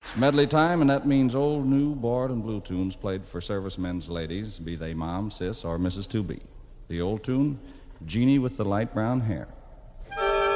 It's medley time, and that means old, new, bored, and blue tunes played for servicemen's ladies, be they Mom, Sis, or Mrs. 2B. The old tune, Jeannie with the Light Brown Hair.